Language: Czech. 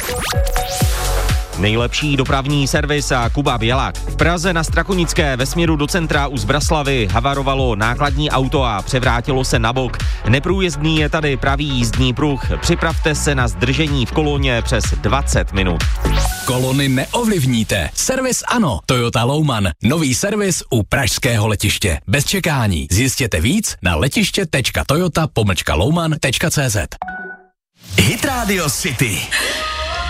Nejlepší dopravní servis a Kuba Bělák. V Praze na Strakonické ve směru do centra u Zbraslavy havarovalo nákladní auto a převrátilo se na bok. Neprůjezdný je tady pravý jízdní pruh. Připravte se na zdržení v koloně přes 20 minut. Kolony neovlivníte. Servis ano. Toyota Louman. Nový servis u pražského letiště. Bez čekání. Zjistěte víc na letiště.toyota-louman.cz. Hit Radio City.